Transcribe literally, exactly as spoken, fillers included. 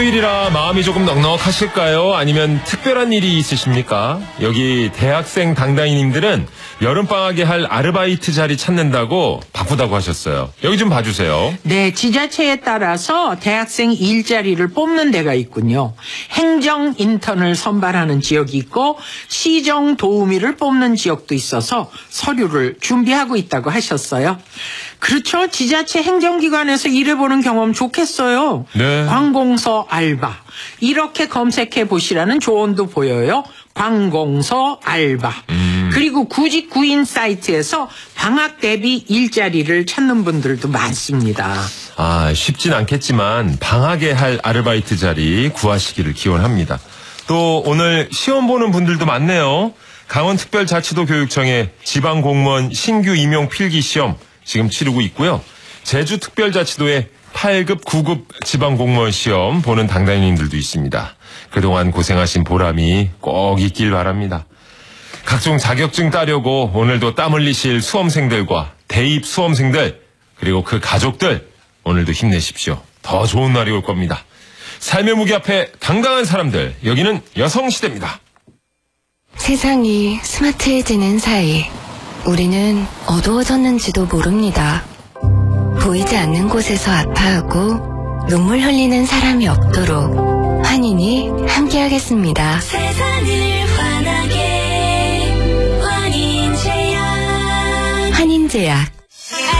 수요일이라 마음이 조금 넉넉하실까요? 아니면 특별한 일이 있으십니까? 여기 대학생 당당이님들은 여름방학에 할 아르바이트 자리 찾는다고 바쁘다고 하셨어요. 여기 좀 봐주세요. 네, 지자체에 따라서 대학생 일자리를 뽑는 데가 있군요. 행정 인턴을 선발하는 지역이 있고 시정 도우미를 뽑는 지역도 있어서 서류를 준비하고 있다고 하셨어요. 그렇죠. 지자체 행정기관에서 일해보는 경험 좋겠어요. 네. 관공서 알바. 이렇게 검색해 보시라는 조언도 보여요. 관공서 알바. 음. 그리고 구직 구인 사이트에서 방학 대비 일자리를 찾는 분들도 많습니다. 아, 쉽진 않겠지만 방학에 할 아르바이트 자리 구하시기를 기원합니다. 또 오늘 시험 보는 분들도 많네요. 강원특별자치도 교육청의 지방공무원 신규 임용 필기시험 지금 치르고 있고요. 제주특별자치도의 팔 급, 구 급 지방공무원 시험 보는 당당인들도 있습니다. 그동안 고생하신 보람이 꼭 있길 바랍니다. 각종 자격증 따려고 오늘도 땀 흘리실 수험생들과 대입 수험생들 그리고 그 가족들 오늘도 힘내십시오. 더 좋은 날이 올 겁니다. 삶의 무게 앞에 당당한 사람들, 여기는 여성시대입니다. 세상이 스마트해지는 사이 우리는 어두워졌는지도 모릅니다. 보이지 않는 곳에서 아파하고 눈물 흘리는 사람이 없도록 환인이 함께하겠습니다. 세상을 환하게 환인제약 환인제약